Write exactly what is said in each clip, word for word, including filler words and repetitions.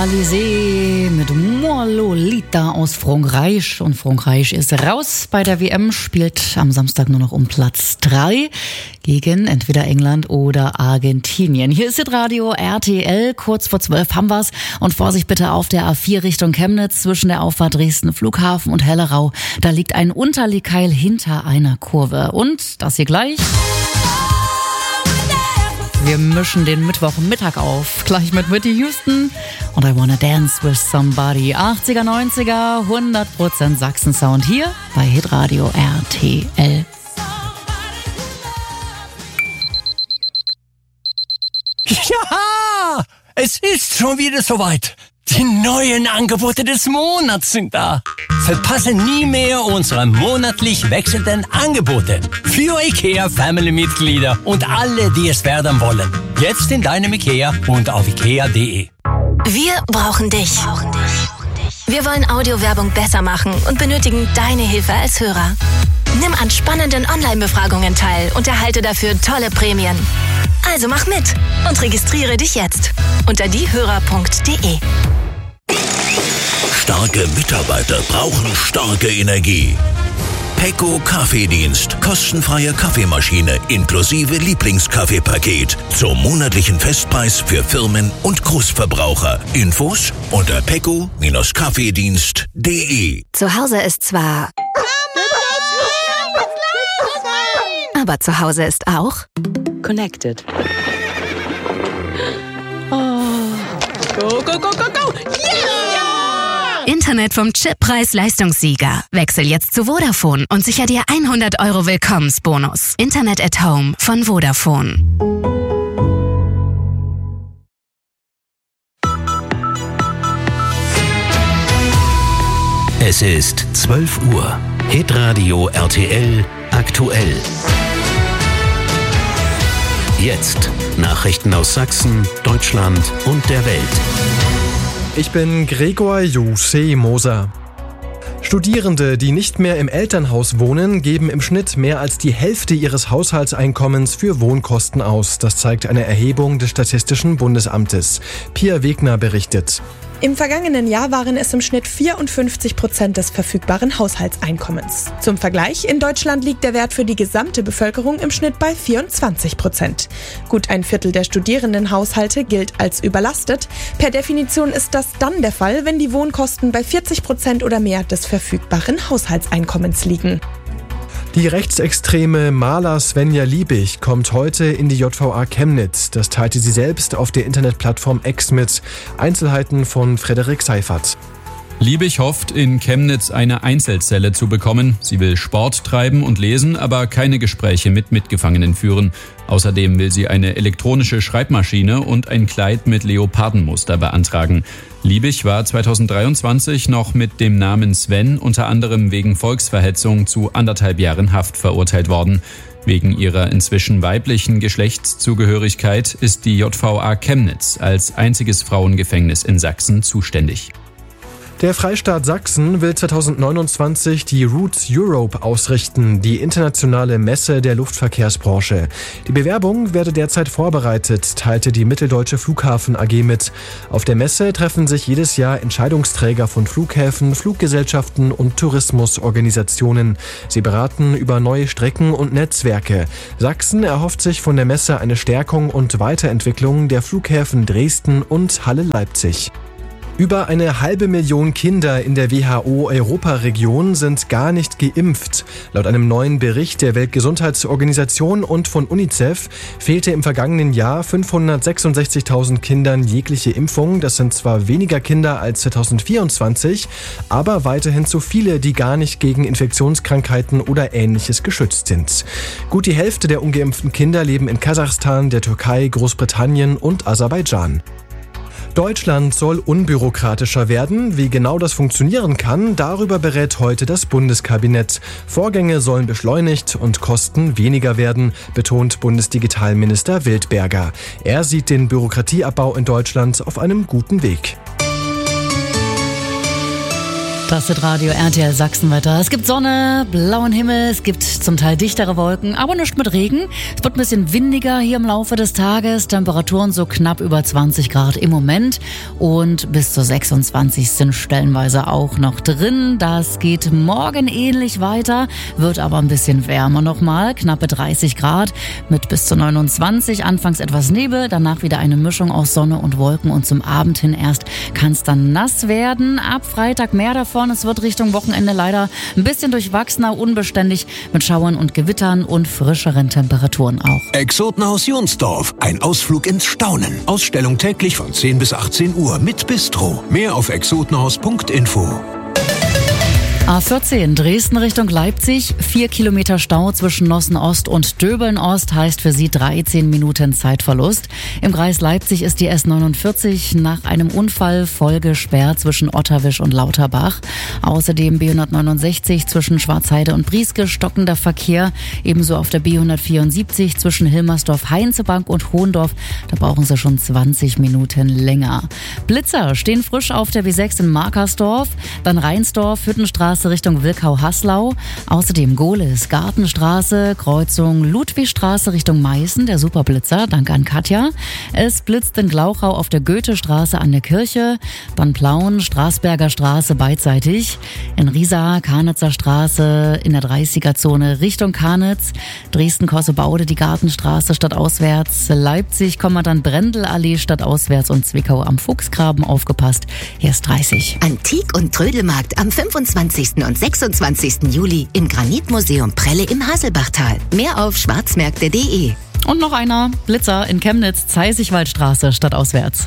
Alizé mit Moi Lolita aus Frankreich. Und Frankreich ist raus bei der W M, spielt am Samstag nur noch um Platz drei gegen entweder England oder Argentinien. Hier ist das Radio R T L, kurz vor zwölf haben wir's. Und Vorsicht bitte auf der A vier Richtung Chemnitz zwischen der Auffahrt Dresden Flughafen und Hellerau. Da liegt ein Unterlegkeil hinter einer Kurve. Und das hier gleich... Wir mischen den Mittwochmittag auf. Gleich mit Whitney Houston und I Wanna Dance With Somebody. achtziger, neunziger, hundert Prozent Sachsen-Sound hier bei Hitradio R T L. Ja, es ist schon wieder soweit. Die neuen Angebote des Monats sind da. Verpasse nie mehr unsere monatlich wechselnden Angebote für IKEA-Family-Mitglieder und alle, die es werden wollen. Jetzt in deinem IKEA und auf ikea punkt de. Wir brauchen dich. Wir wollen Audiowerbung besser machen und benötigen deine Hilfe als Hörer. Nimm an spannenden Online-Befragungen teil und erhalte dafür tolle Prämien. Also mach mit und registriere dich jetzt unter diehörer punkt de. Starke Mitarbeiter brauchen starke Energie. Pecco Kaffeedienst. Kostenfreie Kaffeemaschine inklusive Lieblingskaffeepaket zum monatlichen Festpreis für Firmen und Großverbraucher. Infos unter pecco Bindestrich kaffeedienst punkt de. Zu Hause ist zwar... Aber zu Hause ist auch... Connected. Oh. Go, go, go, go, go! Yeah! Internet vom Chip-Preis-Leistungssieger. Wechsel jetzt zu Vodafone und sicher dir hundert Euro Willkommensbonus. Internet at Home von Vodafone. Es ist zwölf Uhr. Hitradio R T L aktuell. Jetzt Nachrichten aus Sachsen, Deutschland und der Welt. Ich bin Gregor Jose Moser. Studierende, die nicht mehr im Elternhaus wohnen, geben im Schnitt mehr als die Hälfte ihres Haushaltseinkommens für Wohnkosten aus. Das zeigt eine Erhebung des Statistischen Bundesamtes. Pia Wegner berichtet. Im vergangenen Jahr waren es im Schnitt vierundfünfzig Prozent des verfügbaren Haushaltseinkommens. Zum Vergleich, in Deutschland liegt der Wert für die gesamte Bevölkerung im Schnitt bei vierundzwanzig Prozent. Gut ein Viertel der Studierendenhaushalte gilt als überlastet. Per Definition ist das dann der Fall, wenn die Wohnkosten bei vierzig Prozent oder mehr des verfügbaren Haushaltseinkommens liegen. Die rechtsextreme Maler Svenja Liebig kommt heute in die J V A Chemnitz. Das teilte sie selbst auf der Internetplattform X mit. Einzelheiten von Frederik Seifert. Liebig hofft, in Chemnitz eine Einzelzelle zu bekommen. Sie will Sport treiben und lesen, aber keine Gespräche mit Mitgefangenen führen. Außerdem will sie eine elektronische Schreibmaschine und ein Kleid mit Leopardenmuster beantragen. Liebig war zweitausenddreiundzwanzig noch mit dem Namen Sven unter anderem wegen Volksverhetzung zu anderthalb Jahren Haft verurteilt worden. Wegen ihrer inzwischen weiblichen Geschlechtszugehörigkeit ist die J V A Chemnitz als einziges Frauengefängnis in Sachsen zuständig. Der Freistaat Sachsen will zweitausendneunundzwanzig die Roots Europe ausrichten, die internationale Messe der Luftverkehrsbranche. Die Bewerbung werde derzeit vorbereitet, teilte die Mitteldeutsche Flughafen A G mit. Auf der Messe treffen sich jedes Jahr Entscheidungsträger von Flughäfen, Fluggesellschaften und Tourismusorganisationen. Sie beraten über neue Strecken und Netzwerke. Sachsen erhofft sich von der Messe eine Stärkung und Weiterentwicklung der Flughäfen Dresden und Halle-Leipzig. Über eine halbe Million Kinder in der W H O-Europaregion sind gar nicht geimpft. Laut einem neuen Bericht der Weltgesundheitsorganisation und von UNICEF fehlte im vergangenen Jahr fünfhundertsechsundsechzigtausend Kindern jegliche Impfung. Das sind zwar weniger Kinder als zweitausendvierundzwanzig, aber weiterhin zu viele, die gar nicht gegen Infektionskrankheiten oder Ähnliches geschützt sind. Gut die Hälfte der ungeimpften Kinder leben in Kasachstan, der Türkei, Großbritannien und Aserbaidschan. Deutschland soll unbürokratischer werden. Wie genau das funktionieren kann, darüber berät heute das Bundeskabinett. Vorgänge sollen beschleunigt und Kosten weniger werden, betont Bundesdigitalminister Wildberger. Er sieht den Bürokratieabbau in Deutschland auf einem guten Weg. Das ist Radio R T L Sachsenwetter. Es gibt Sonne, blauen Himmel, es gibt zum Teil dichtere Wolken, aber nicht mit Regen. Es wird ein bisschen windiger hier im Laufe des Tages. Temperaturen so knapp über zwanzig Grad im Moment und bis zu sechsundzwanzig sind stellenweise auch noch drin. Das geht morgen ähnlich weiter, wird aber ein bisschen wärmer nochmal. Knappe dreißig Grad mit bis zu neunundzwanzig. Anfangs etwas Nebel, danach wieder eine Mischung aus Sonne und Wolken und zum Abend hin erst kann es dann nass werden. Ab Freitag mehr davon. Es wird Richtung Wochenende leider ein bisschen durchwachsener, unbeständig mit Schauern und Gewittern und frischeren Temperaturen auch. Exotenhaus Jonsdorf. Ein Ausflug ins Staunen. Ausstellung täglich von zehn bis achtzehn Uhr mit Bistro. Mehr auf exotenhaus punkt info. A vierzehn, Dresden Richtung Leipzig. Vier Kilometer Stau zwischen Nossen Ost und Döbeln Ost heißt für Sie dreizehn Minuten Zeitverlust. Im Kreis Leipzig ist die S neunundvierzig nach einem Unfall voll gesperrt zwischen Otterwisch und Lauterbach. Außerdem B hundertneunundsechzig zwischen Schwarzheide und Brieske, stockender Verkehr. Ebenso auf der B hundertvierundsiebzig zwischen Hilmersdorf-Heinzebank und Hohendorf. Da brauchen Sie schon zwanzig Minuten länger. Blitzer stehen frisch auf der B sechs in Markersdorf. Dann Rheinsdorf, Hüttenstraße Richtung Wilkau-Haslau. Außerdem Gohlis, Gartenstraße, Kreuzung Ludwigstraße Richtung Meißen, der Superblitzer, danke an Katja. Es blitzt in Glauchau auf der Goethestraße an der Kirche, dann Plauen, Straßberger Straße beidseitig, in Riesa, Karnitzer Straße in der dreißiger-Zone Richtung Karnitz, Dresden-Kossebaude die Gartenstraße stadtauswärts, Leipzig, dann Brendelallee stadtauswärts und Zwickau am Fuchsgraben, aufgepasst, hier ist dreißig. Antik- und Trödelmarkt am fünfundzwanzigsten und sechsundzwanzigsten Juli im Granitmuseum Prelle im Haselbachtal. Mehr auf schwarzmärkte punkt de. Und noch einer, Blitzer in Chemnitz, Zeisigwaldstraße stadtauswärts.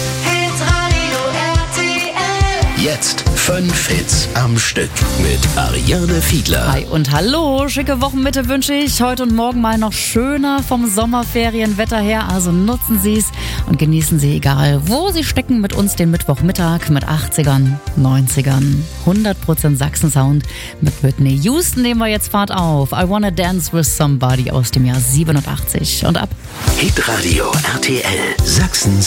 Jetzt fünf Hits am Stück mit Ariane Fiedler. Hi und hallo, schicke Wochenmitte wünsche ich. Heute und morgen mal noch schöner vom Sommerferienwetter her. Also nutzen Sie es und genießen Sie, egal wo Sie stecken, mit uns den Mittwochmittag mit achtzigern, neunzigern, hundert Prozent Sachsen-Sound. Mit Whitney Houston nehmen wir jetzt Fahrt auf. I Wanna Dance With Somebody aus dem Jahr siebenundachtzig. Und ab. Hitradio R T L Sachsens